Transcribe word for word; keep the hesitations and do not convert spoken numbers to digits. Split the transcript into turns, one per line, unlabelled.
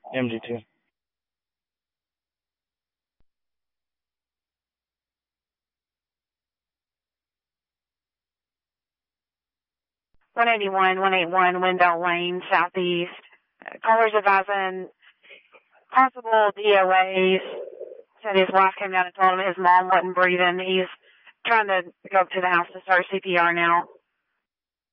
M G two.
one eighty-one, one eighty-one, Wendell Lane, Southeast. Uh, callers advising possible D O As. Said his wife came down and told him his mom wasn't breathing. He's trying to go up to the house to start C P R now.